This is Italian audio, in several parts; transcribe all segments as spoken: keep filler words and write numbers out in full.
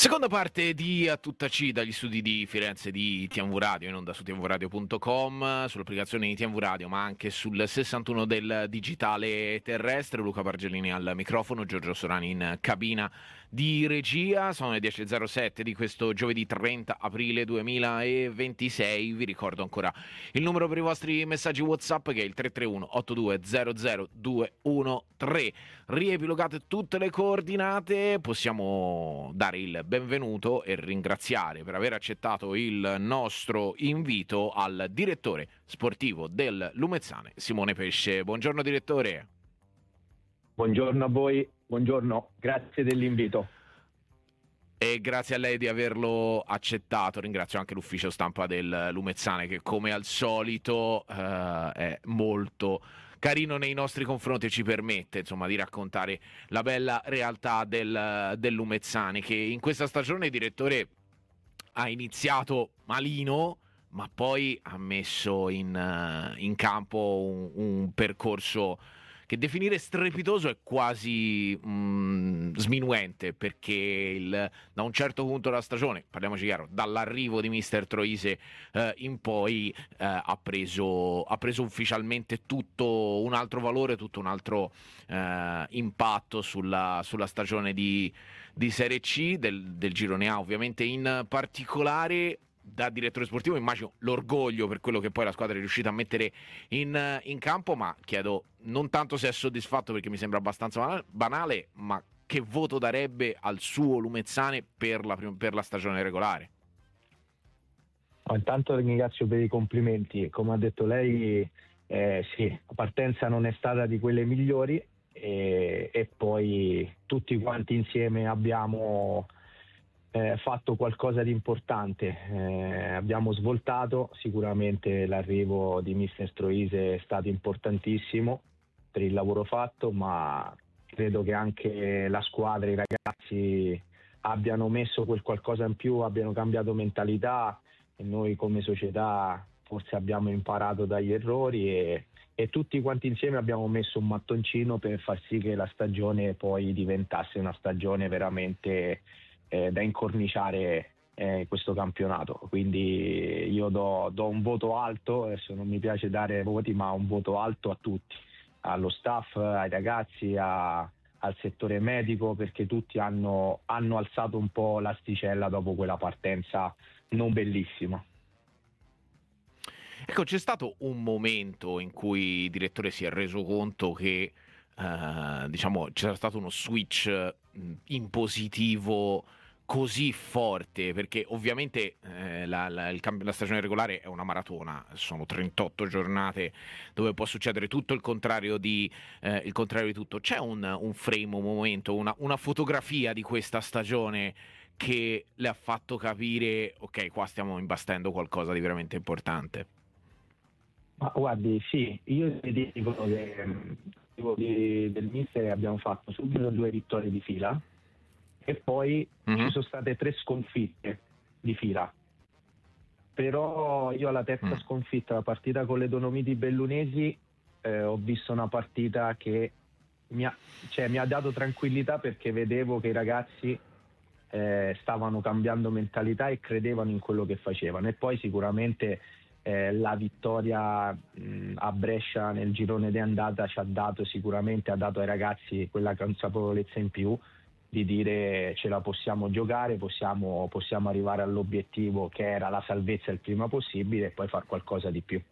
Seconda parte di A Tutta C dagli studi di Firenze di T M V Radio, in onda su t m v radio punto com, sull'applicazione di T M V Radio, ma anche sul sessantuno del digitale terrestre. Luca Bargellini al microfono, Giorgio Sorani in cabina di regia. Sono le dieci e zero sette di questo giovedì trenta aprile duemilaventisei. Vi ricordo ancora il numero per i vostri messaggi WhatsApp, che è il tre tre uno otto due zero zero due uno tre. Riepilogate tutte le coordinate, possiamo dare il benvenuto e ringraziare per aver accettato il nostro invito al direttore sportivo del Lumezzane, Simone Pesce. Buongiorno direttore. Buongiorno a voi, buongiorno, grazie dell'invito. E grazie a lei di averlo accettato. Ringrazio anche l'ufficio stampa del Lumezzane, che come al solito eh, è molto carino nei nostri confronti e ci permette, insomma, di raccontare la bella realtà del, del Lumezzane, che in questa stagione, direttore, ha iniziato malino, ma poi ha messo in, in campo un, un percorso che definire strepitoso è quasi mh, sminuente, perché il, da un certo punto della stagione, parliamoci chiaro, dall'arrivo di mister Troise eh, in poi eh, ha, preso, ha preso ufficialmente tutto un altro valore, tutto un altro eh, impatto sulla, sulla stagione di, di Serie C, del, del Girone A ovviamente in particolare. Da direttore sportivo immagino l'orgoglio per quello che poi la squadra è riuscita a mettere in, in campo, ma chiedo non tanto se è soddisfatto, perché mi sembra abbastanza banale, ma che voto darebbe al suo Lumezzane per la, per la stagione regolare? Oh, intanto ringrazio per i complimenti. Come ha detto lei, eh, sì, la partenza non è stata di quelle migliori e, e poi tutti quanti insieme abbiamo Eh, fatto qualcosa di importante, eh, abbiamo svoltato. Sicuramente l'arrivo di mister Troise è stato importantissimo per il lavoro fatto, ma credo che anche la squadra, i ragazzi abbiano messo quel qualcosa in più, abbiano cambiato mentalità, e noi come società forse abbiamo imparato dagli errori e, e tutti quanti insieme abbiamo messo un mattoncino per far sì che la stagione poi diventasse una stagione veramente Eh, da incorniciare eh, questo campionato. Quindi io do, do un voto alto, adesso non mi piace dare voti, ma un voto alto a tutti, allo staff, ai ragazzi, a, al settore medico, perché tutti hanno, hanno alzato un po' l'asticella dopo quella partenza non bellissima. Ecco, c'è stato un momento in cui il direttore si è reso conto che eh, diciamo c'era stato uno switch mh, in positivo così forte, perché ovviamente eh, la, la, il camp- la stagione regolare è una maratona, sono trentotto giornate dove può succedere tutto il contrario di, eh, il contrario di tutto. C'è un, un frame, un momento, una, una fotografia di questa stagione che le ha fatto capire, ok, qua stiamo imbastendo qualcosa di veramente importante? Ma guardi, sì, io ti dico che di, del mister abbiamo fatto subito due vittorie di fila e poi Mm-hmm. ci sono state tre sconfitte di fila, però io alla terza Mm. sconfitta, la partita con le Dolomiti Bellunesi, eh, ho visto una partita che mi ha, cioè, mi ha dato tranquillità, perché vedevo che i ragazzi eh, stavano cambiando mentalità e credevano in quello che facevano. E poi sicuramente eh, la vittoria mh, a Brescia nel girone di andata ci ha dato sicuramente, ha dato ai ragazzi quella consapevolezza in più di dire ce la possiamo giocare, possiamo, possiamo arrivare all'obiettivo che era la salvezza il prima possibile e poi far qualcosa di più.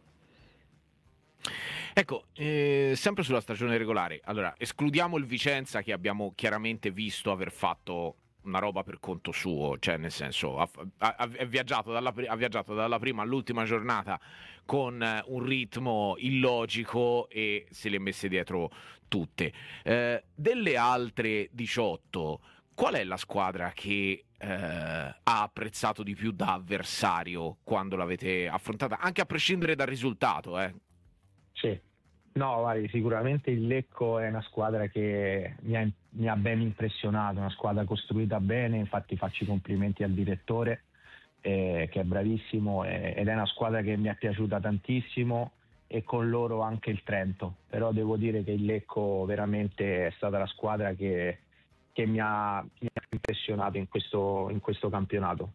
Ecco, eh, sempre sulla stagione regolare, allora escludiamo il Vicenza, che abbiamo chiaramente visto aver fatto una roba per conto suo, cioè nel senso ha, ha, ha, viaggiato, dalla, ha viaggiato dalla prima all'ultima giornata con eh, un ritmo illogico e se le ha messe dietro tutte. Eh, delle altre diciotto, qual è la squadra che eh, ha apprezzato di più da avversario quando l'avete affrontata, anche a prescindere dal risultato? Eh? Sì. No, guardi, sicuramente il Lecco è una squadra che mi ha, mi ha ben impressionato, una squadra costruita bene, infatti faccio i complimenti al direttore eh, che è bravissimo, eh, ed è una squadra che mi è piaciuta tantissimo, e con loro anche il Trento, però devo dire che il Lecco veramente è stata la squadra che, che mi ha, mi ha impressionato in questo, in questo campionato.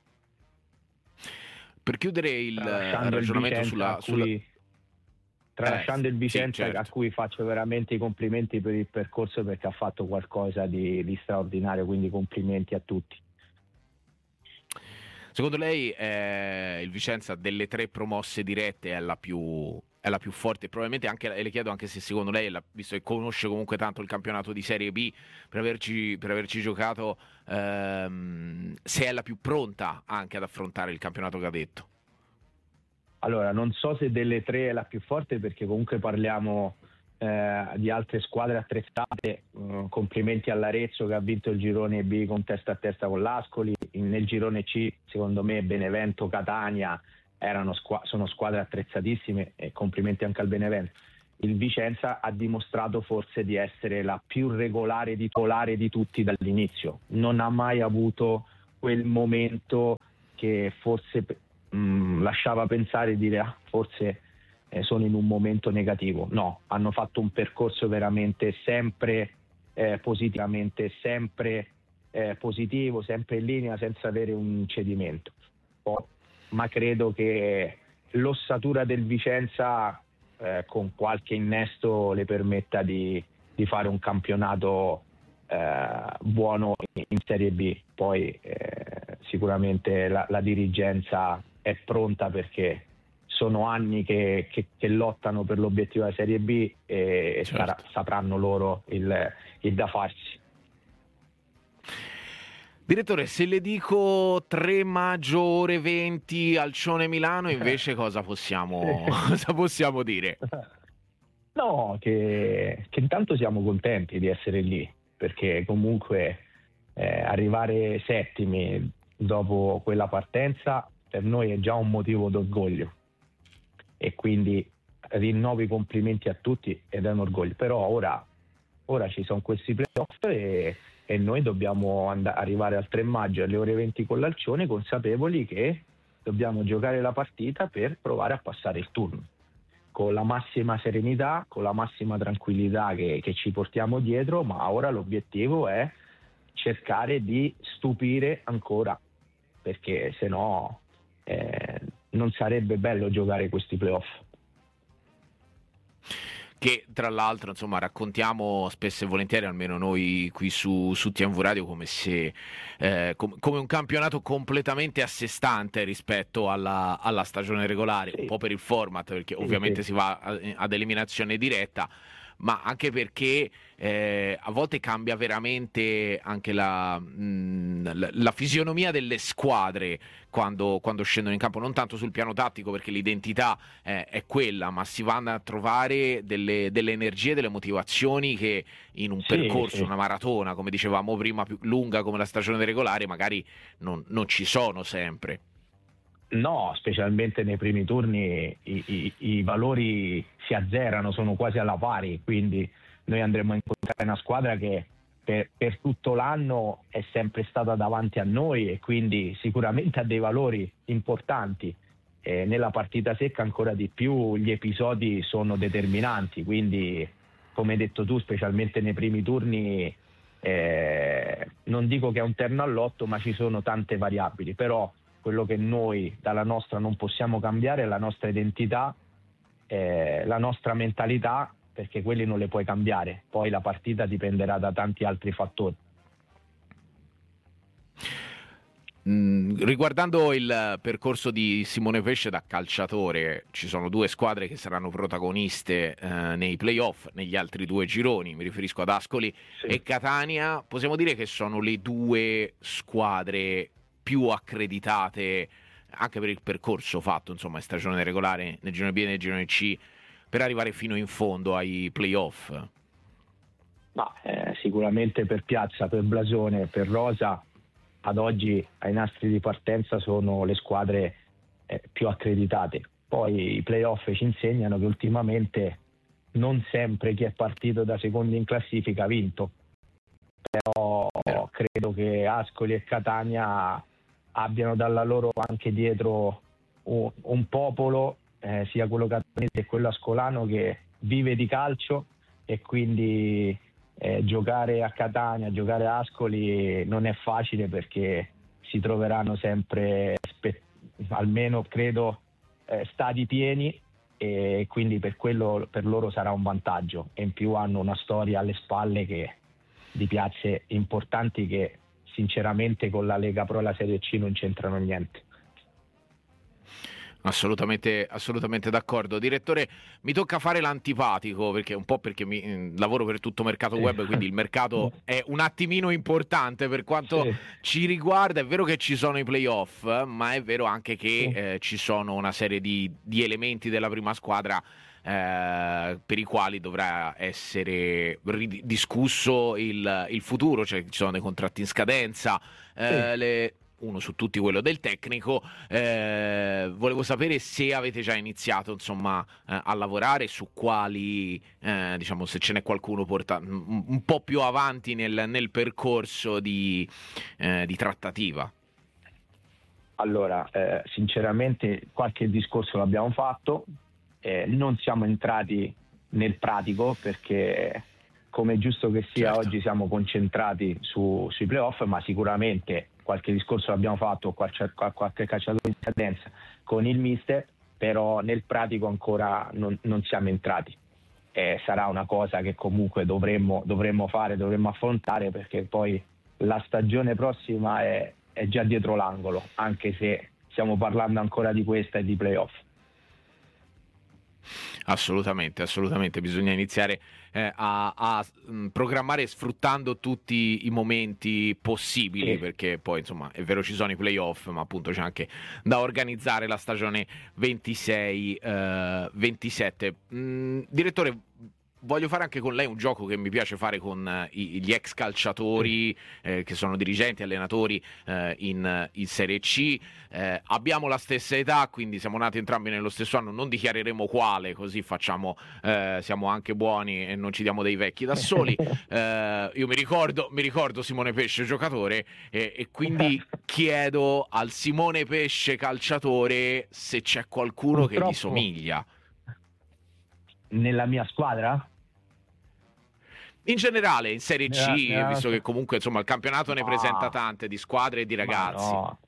Per chiudere il Tralasciando ragionamento il sulla... Vicenza, a cui, tralasciando Eh, il Vicenza sì, certo. a cui faccio veramente i complimenti per il percorso, perché ha fatto qualcosa di, di straordinario, quindi complimenti a tutti. Secondo lei eh, il Vicenza delle tre promosse dirette è la più, è la più forte? Probabilmente anche, e le chiedo anche se secondo lei, la- visto che conosce comunque tanto il campionato di Serie B, per averci, per averci giocato, ehm, se è la più pronta anche ad affrontare il campionato cadetto. Allora, non so se delle tre è la più forte, perché comunque parliamo eh, di altre squadre attrezzate. Uh, complimenti all'Arezzo che ha vinto il girone B con testa a testa con l'Ascoli. In- nel girone C, secondo me, Benevento, Catania erano squa- sono squadre attrezzatissime, e complimenti anche al Benevento. Il Vicenza ha dimostrato forse di essere la più regolare di, polare di tutti dall'inizio. Non ha mai avuto quel momento che forse mh, lasciava pensare, dire ah, forse eh, sono in un momento negativo. No, hanno fatto un percorso veramente sempre eh, positivamente, sempre eh, positivo, sempre in linea, senza avere un cedimento. Oh, ma credo che l'ossatura del Vicenza eh, con qualche innesto le permetta di, di fare un campionato eh, buono in Serie B. Poi eh, sicuramente la, la dirigenza è pronta, perché sono anni che, che, che lottano per l'obiettivo della Serie B, e, e Certo. sarà, sapranno loro il, il da farsi. Direttore, se le dico tre maggio ore venti Alcione Milano, invece cosa possiamo, cosa possiamo dire? No, che, che intanto siamo contenti di essere lì, perché comunque eh, arrivare settimi dopo quella partenza per noi è già un motivo d'orgoglio, e quindi rinnovo i complimenti a tutti ed è un orgoglio. Però ora, ora ci sono questi playoff, e, e noi dobbiamo and- arrivare al tre maggio alle ore venti con l'Alcione, consapevoli che dobbiamo giocare la partita per provare a passare il turno, con la massima serenità, con la massima tranquillità che, che ci portiamo dietro. Ma ora l'obiettivo è cercare di stupire ancora, perché se no eh, non sarebbe bello giocare questi playoff. Che tra l'altro, insomma, raccontiamo spesso e volentieri, almeno noi qui su, su T V Radio, come se eh, com- come un campionato completamente a sé stante rispetto alla, alla stagione regolare, Sì, un po' per il format, perché sì, ovviamente sì. si va a- ad eliminazione diretta, ma anche perché eh, a volte cambia veramente anche la, mh, la, la fisionomia delle squadre quando, quando scendono in campo, non tanto sul piano tattico, perché l'identità eh, è quella, ma si vanno a trovare delle, delle energie, delle motivazioni che in un Sì, percorso, sì. una maratona, come dicevamo prima, più lunga come la stagione regolare, magari non, non ci sono sempre. No, specialmente nei primi turni i, i- i valori si azzerano, sono quasi alla pari, quindi noi andremo a incontrare una squadra che per, per tutto l'anno è sempre stata davanti a noi, e quindi sicuramente ha dei valori importanti. E nella partita secca ancora di più gli episodi sono determinanti, quindi come hai detto tu, specialmente nei primi turni, eh, non dico che è un terno all'otto, ma ci sono tante variabili. Però quello che noi dalla nostra non possiamo cambiare è la nostra identità, eh, la nostra mentalità, perché quelli non le puoi cambiare. Poi la partita dipenderà da tanti altri fattori. Mm, riguardando il percorso di Simone Pesce da calciatore, ci sono due squadre che saranno protagoniste eh, nei playoff, negli altri due gironi, mi riferisco ad Ascoli Sì. e Catania. Possiamo dire che sono le due squadre più accreditate anche per il percorso fatto, insomma, in stagione regolare nel girone B e nel girone C, per arrivare fino in fondo ai playoff. Ma eh, sicuramente per piazza, per blasone, per rosa, ad oggi ai nastri di partenza sono le squadre eh, più accreditate. Poi i playoff ci insegnano che ultimamente non sempre chi è partito da secondo in classifica ha vinto. Però credo che Ascoli e Catania abbiano dalla loro anche dietro un, un popolo, eh, sia quello catanese che quello ascolano, che vive di calcio, e quindi eh, giocare a Catania, giocare a Ascoli non è facile, perché si troveranno sempre, spe- almeno credo, eh, stadi pieni, e quindi per quello per loro sarà un vantaggio, e in più hanno una storia alle spalle che, di piazze importanti, che sinceramente con la Lega Pro e la Serie C non c'entrano niente. Assolutamente, assolutamente d'accordo. Direttore, mi tocca fare l'antipatico, perché un po' perché mi, eh, lavoro per tutto mercato Sì. web, quindi il mercato è un attimino importante per quanto Sì. ci riguarda. È vero che ci sono i playoff, ma è vero anche che Sì. eh, ci sono una serie di, di elementi della prima squadra eh, per i quali dovrà essere ridiscusso il, il futuro, cioè ci sono dei contratti in scadenza, eh, Sì. le uno su tutti, quello del tecnico. Eh, volevo sapere se avete già iniziato, insomma, eh, a lavorare, su quali, eh, diciamo, se ce n'è qualcuno porta un, un po' più avanti nel, nel percorso di, eh, di trattativa. Allora, eh, sinceramente qualche discorso l'abbiamo fatto, eh, non siamo entrati nel pratico, perché come è giusto che sia, Certo. oggi siamo concentrati su, sui playoff, ma sicuramente qualche discorso l'abbiamo fatto, qualche, qualche calciatore in scadenza con il mister, però nel pratico ancora non, non siamo entrati. Eh, sarà una cosa che comunque dovremmo, dovremmo fare, dovremmo affrontare, perché poi la stagione prossima è, è già dietro l'angolo, anche se stiamo parlando ancora di questa e di playoff. Assolutamente, assolutamente, bisogna iniziare eh, a, a mh, programmare sfruttando tutti i momenti possibili, Sì. perché poi insomma è vero ci sono i playoff, ma appunto c'è anche da organizzare la stagione ventisei ventisette. Mh, direttore, voglio fare anche con lei un gioco che mi piace fare con eh, i- gli ex calciatori eh, che sono dirigenti, allenatori eh, in, in Serie C. Eh, abbiamo la stessa età, quindi siamo nati entrambi nello stesso anno, non dichiareremo quale, così facciamo, eh, siamo anche buoni e non ci diamo dei vecchi da soli. Eh, io mi ricordo, mi ricordo Simone Pesce giocatore, e, e quindi chiedo al Simone Pesce calciatore se c'è qualcuno che gli Purtroppo somiglia. nella mia squadra? In generale, in Serie Nella- C, nella visto nostra- che comunque insomma il campionato ne Ma- presenta tante di squadre e di Ma ragazzi. no,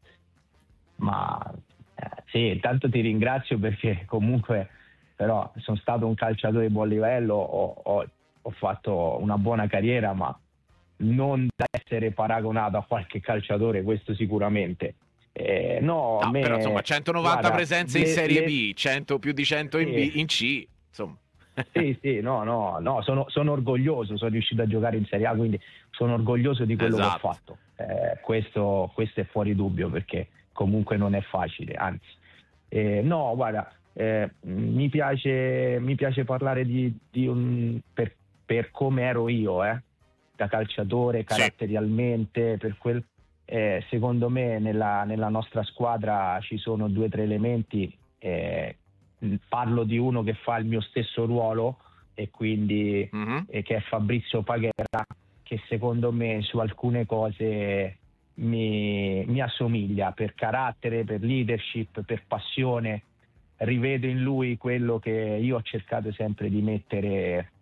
ma eh, sì, intanto ti ringrazio, perché comunque però sono stato un calciatore di buon livello, ho, ho- ho fatto una buona carriera, ma non da essere paragonato a qualche calciatore, questo sicuramente. Eh, no, a No, me, però insomma centonovanta guarda, presenze in le- Serie le- B, cento più di cento in, sì. B, in C, insomma. Sì, sì, no, no, no, sono, sono orgoglioso, sono riuscito a giocare in Serie A, quindi sono orgoglioso di quello Esatto. che ho fatto. Eh, questo, questo è fuori dubbio, perché comunque non è facile, anzi. Eh, no, guarda, eh, mi piace, mi piace parlare di, di un, per, per come ero io, eh, da calciatore, Sì. caratterialmente, per quel, eh, secondo me nella, nella nostra squadra ci sono due o tre elementi. eh, Parlo di uno che fa il mio stesso ruolo, e quindi Mhm. eh, che è Fabrizio Paghera, che secondo me su alcune cose mi, mi assomiglia per carattere, per leadership, per passione. Rivedo in lui quello che io ho cercato sempre di mettere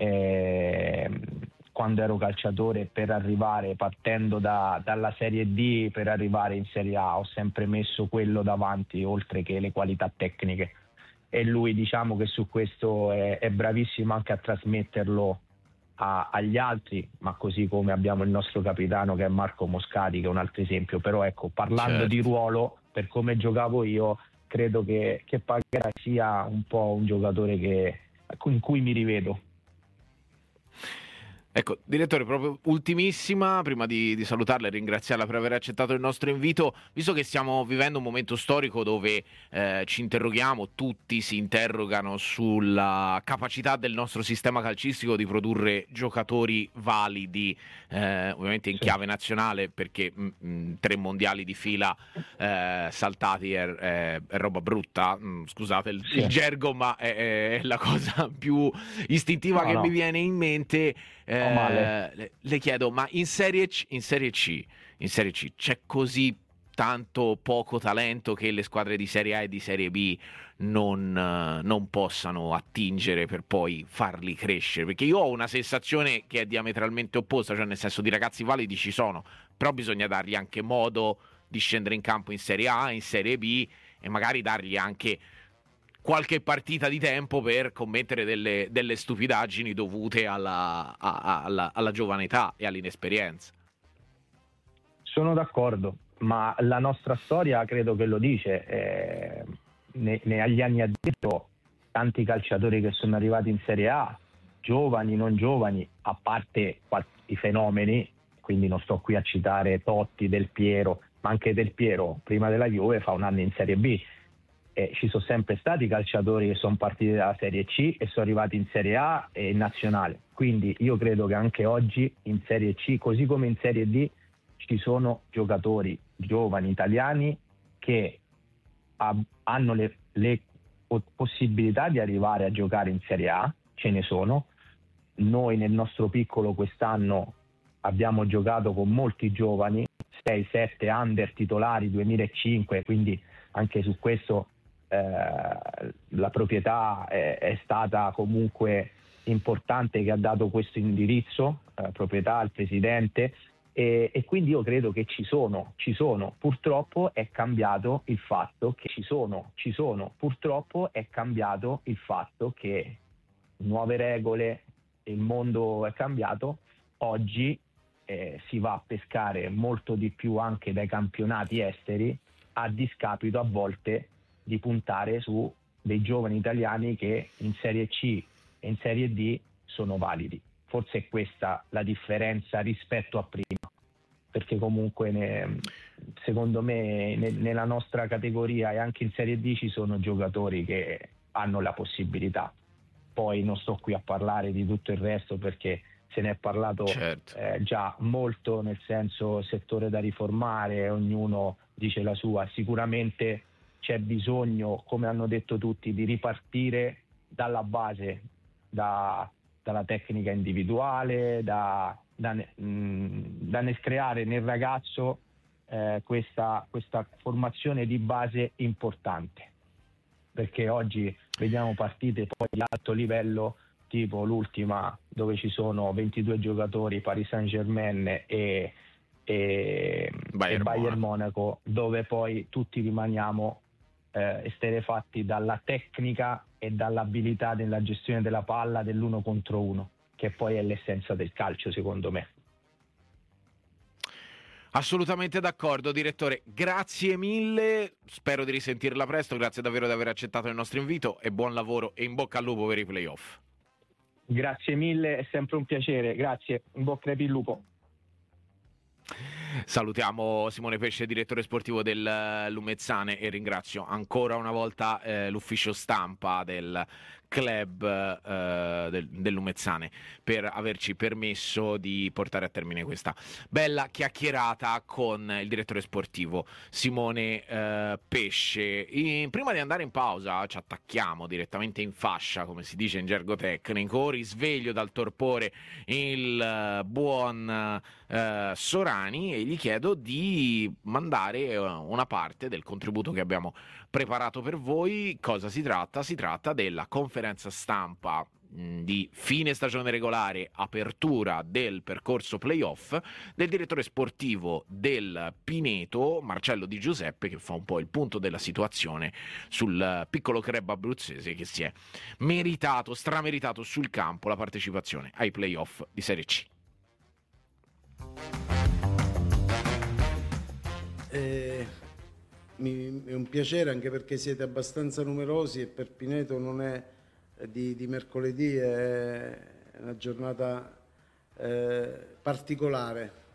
eh, quando ero calciatore, per arrivare, partendo da, dalla Serie D per arrivare in Serie A. Ho sempre messo quello davanti, oltre che le qualità tecniche. E lui, diciamo che su questo è, è bravissimo anche a trasmetterlo a, agli altri, ma così come abbiamo il nostro capitano che è Marco Moscati, che è un altro esempio. Però ecco, parlando Certo. di ruolo, per come giocavo io, credo che, che Paghera sia un po' un giocatore che, in cui mi rivedo. Ecco, direttore, proprio ultimissima, prima di, di salutarla e ringraziarla per aver accettato il nostro invito, visto che stiamo vivendo un momento storico dove eh, ci interroghiamo, tutti si interrogano sulla capacità del nostro sistema calcistico di produrre giocatori validi, eh, ovviamente in Sì. chiave nazionale, perché mh, mh, tre mondiali di fila eh, saltati è, è- è roba brutta, mh, scusate il, Sì. il gergo, ma è, è la cosa più istintiva No, che no. mi viene in mente. No, male. Eh, le, le chiedo, ma in Serie C, in Serie C, in Serie C c'è così tanto poco talento che le squadre di Serie A e di Serie B non, eh, non possano attingere per poi farli crescere, perché io ho una sensazione che è diametralmente opposta, cioè nel senso di ragazzi validi ci sono, però bisogna dargli anche modo di scendere in campo in Serie A, in Serie B e magari dargli anche qualche partita di tempo per commettere delle, delle stupidaggini dovute alla, a- alla, alla giovane età e all'inesperienza. Sono d'accordo, ma la nostra storia credo che lo dice. Eh, ne, ne agli anni addietro tanti calciatori che sono arrivati in Serie A, giovani, non giovani, a parte i fenomeni, quindi non sto qui a citare Totti, Del Piero, ma anche Del Piero prima della Juve fa un anno in Serie B. Eh, ci sono sempre stati calciatori che sono partiti dalla Serie C e sono arrivati in Serie A e in Nazionale, quindi io credo che anche oggi in Serie C, così come in Serie D, ci sono giocatori giovani italiani che ha, hanno le, le possibilità di arrivare a giocare in Serie A, ce ne sono. Noi nel nostro piccolo quest'anno abbiamo giocato con molti giovani, sei sette under titolari duemilacinque, quindi anche su questo eh, la proprietà è, è stata comunque importante, che ha dato questo indirizzo, eh, proprietà al presidente, e, e quindi io credo che ci sono, ci sono, purtroppo è cambiato il fatto che ci sono, ci sono, purtroppo è cambiato il fatto che nuove regole, il mondo è cambiato, oggi eh, si va a pescare molto di più anche dai campionati esteri, a discapito a volte di puntare su dei giovani italiani che in Serie C e in Serie D sono validi. Forse è questa la differenza rispetto a prima, perché comunque ne, secondo me ne, nella nostra categoria e anche in Serie D ci sono giocatori che hanno la possibilità. Poi non sto qui a parlare di tutto il resto perché se ne è parlato certo. eh, già molto, nel senso settore da riformare, ognuno dice la sua. Sicuramente c'è bisogno, come hanno detto tutti, di ripartire dalla base, da, dalla tecnica individuale, da, da, mh, da ne creare nel ragazzo eh, questa, questa formazione di base importante, perché oggi vediamo partite poi di alto livello, tipo l'ultima dove ci sono ventidue giocatori, Paris Saint-Germain e, e, Bayern, e Bayern Monaco. Monaco, dove poi tutti rimaniamo eh, esterefatti dalla tecnica e dall'abilità nella gestione della palla, dell'uno contro uno, che poi è l'essenza del calcio secondo me. Assolutamente d'accordo, direttore, grazie mille, spero di risentirla presto, grazie davvero di aver accettato il nostro invito e buon lavoro e in bocca al lupo per i playoff. Grazie mille, è sempre un piacere, grazie, in bocca al lupo. Salutiamo Simone Pesce, direttore sportivo del Lumezzane, e ringrazio ancora una volta eh, l'ufficio stampa del club eh, del, del Lumezzane per averci permesso di portare a termine questa bella chiacchierata con il direttore sportivo Simone eh, Pesce. E prima di andare in pausa ci attacchiamo direttamente in fascia, come si dice in gergo tecnico, risveglio dal torpore il uh, buon uh, Sorani e gli chiedo di mandare una parte del contributo che abbiamo preparato per voi. Cosa si tratta? Si tratta della conferenza stampa mh, di fine stagione regolare, apertura del percorso playoff del direttore sportivo del Pineto, Marcello Di Giuseppe, che fa un po' il punto della situazione sul piccolo club abruzzese che si è meritato, strameritato sul campo la partecipazione ai playoff di Serie C. Eh, mi, è un piacere anche perché siete abbastanza numerosi e per Pineto non è di, di mercoledì, è una giornata eh, particolare.